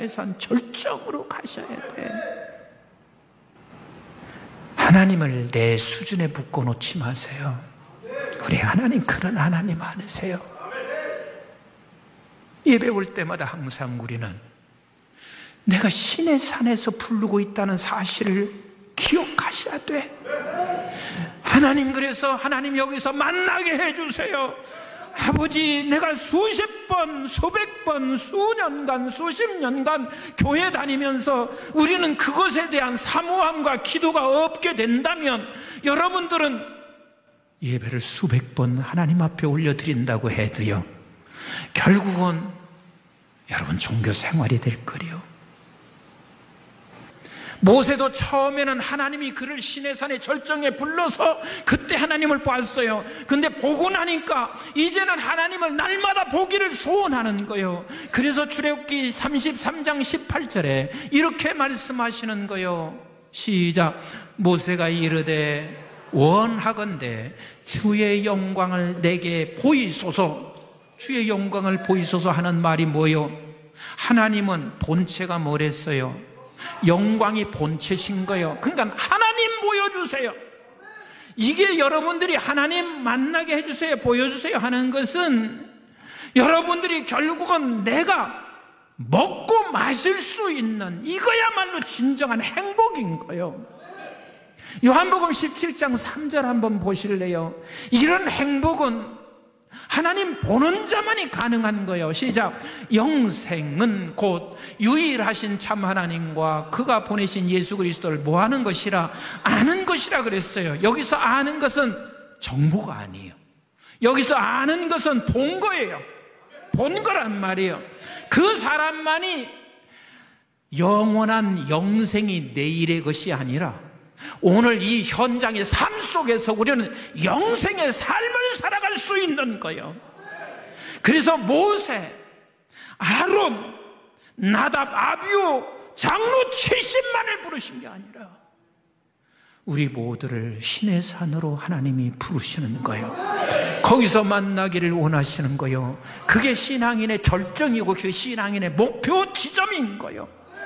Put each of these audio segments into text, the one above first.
신해산 절정으로 가셔야 돼. 하나님을 내 수준에 묶어놓지 마세요. 우리 하나님 그런 하나님 아니세요? 예배 올 때마다 항상 우리는 내가 신의 산에서 부르고 있다는 사실을 기억하셔야 돼. 하나님, 그래서 하나님 여기서 만나게 해주세요. 아버지, 내가 수십 번, 수백 번, 수년간, 수십 년간 교회 다니면서 우리는 그것에 대한 사모함과 기도가 없게 된다면 여러분들은 예배를 수백 번 하나님 앞에 올려드린다고 해도요, 결국은 여러분 종교 생활이 될 거래요. 모세도 처음에는 하나님이 그를 시내산의 절정에 불러서 그때 하나님을 봤어요. 근데 보고 나니까 이제는 하나님을 날마다 보기를 소원하는 거예요. 그래서 출애굽기 33장 18절에 이렇게 말씀하시는 거예요. 시작. 모세가 이르되 원하건대 주의 영광을 내게 보이소서. 주의 영광을 보이소서 하는 말이 뭐예요? 하나님은 본체가 뭐랬어요? 영광이 본체신 거예요. 그러니까 하나님 보여주세요. 이게 여러분들이 하나님 만나게 해주세요, 보여주세요 하는 것은 여러분들이 결국은 내가 먹고 마실 수 있는, 이거야말로 진정한 행복인 거예요. 요한복음 17장 3절 한번 보실래요? 이런 행복은 하나님 보는 자만이 가능한 거예요. 시작. 영생은 곧 유일하신 참 하나님과 그가 보내신 예수 그리스도를 뭐하는 것이라? 아는 것이라 그랬어요. 여기서 아는 것은 정보가 아니에요. 여기서 아는 것은 본 거예요. 본 거란 말이에요. 그 사람만이 영원한 영생이 내일의 것이 아니라 오늘 이 현장의 삶 속에서 우리는 영생의 삶을 살아갈 수 있는 거예요. 그래서 모세, 아론, 나답, 아비후 장로 70만을 부르신 게 아니라 우리 모두를 신의 산으로 하나님이 부르시는 거예요. 거기서 만나기를 원하시는 거예요. 그게 신앙인의 절정이고 그 신앙인의 목표 지점인 거예요.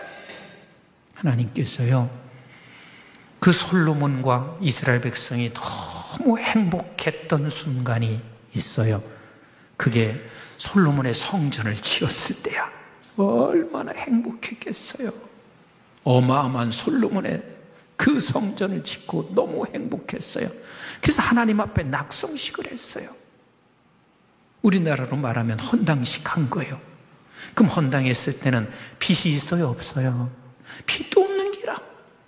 하나님께서요, 그 솔로몬과 이스라엘 백성이 너무 행복했던 순간이 있어요. 그게 솔로몬의 성전을 지었을 때야. 얼마나 행복했겠어요. 어마어마한 솔로몬의 그 성전을 짓고 너무 행복했어요. 그래서 하나님 앞에 낙성식을 했어요. 우리나라로 말하면 헌당식 한 거예요. 그럼 헌당했을 때는 빚이 있어요, 없어요? 빚도 없는 기라.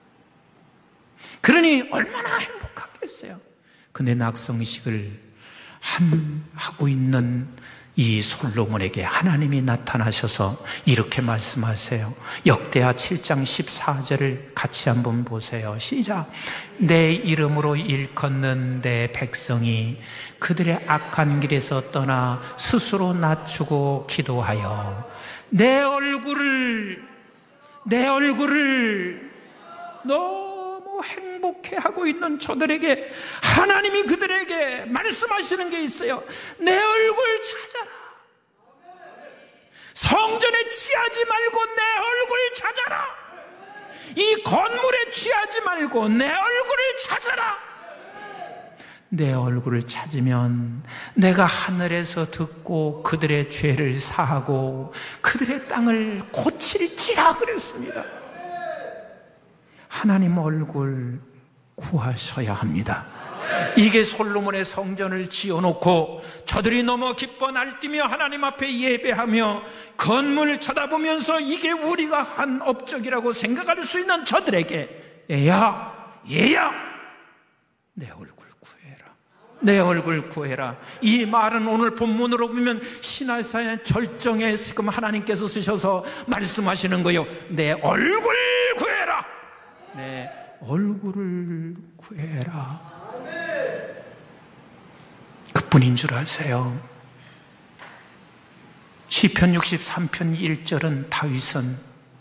그러니 얼마나 행복하겠어요. 근데 낙성식을 하고 있는 이 솔로몬에게 하나님이 나타나셔서 이렇게 말씀하세요. 역대하 7장 14절을 같이 한번 보세요. 시작. 내 이름으로 일컫는 내 백성이 그들의 악한 길에서 떠나 스스로 낮추고 기도하여 내 얼굴을 너무 행복해하고 있는 저들에게 하나님이 그들에게 말씀하시는 게 있어요. 내 얼굴 찾아라. 성전에 취하지 말고 내 얼굴 찾아라. 이 건물에 취하지 말고 내 얼굴을 찾아라. 내 얼굴을 찾으면 내가 하늘에서 듣고 그들의 죄를 사하고 그들의 땅을 고칠지라 그랬습니다. 하나님 얼굴 구하셔야 합니다. 이게 솔로몬의 성전을 지어놓고 저들이 너무 기뻐 날뛰며 하나님 앞에 예배하며 건물을 쳐다보면서 이게 우리가 한 업적이라고 생각할 수 있는 저들에게 얘야 내 얼굴 구해라. 내 얼굴 구해라. 이 말은 오늘 본문으로 보면 신화사의 절정에 지금 하나님께서 쓰셔서 말씀하시는 거예요. 내 얼굴 구해라. 내 얼굴을 구해라. 그뿐인 줄 아세요? 시편 63편 1절은 다윗은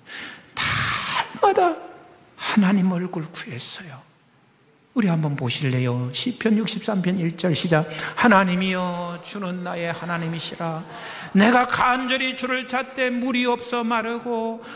날마다 하나님 얼굴 구했어요. 우리 한번 보실래요? 시편 63편 1절 시작. 하나님이여 주는 나의 하나님이시라. 내가 간절히 주를 찾되 물이 없어 마르고